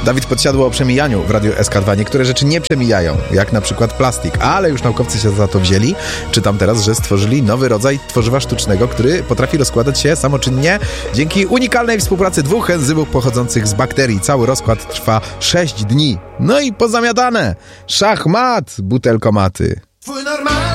Dawid Podsiadło o przemijaniu w Radiu SK2. Niektóre rzeczy nie przemijają, jak na przykład plastik, ale już naukowcy się za to wzięli. Czytam teraz, że stworzyli nowy rodzaj tworzywa sztucznego, który potrafi rozkładać się samoczynnie dzięki unikalnej współpracy dwóch enzymów pochodzących z bakterii. Cały rozkład trwa 6 dni. No i pozamiatane. Szachmat, butelkomaty.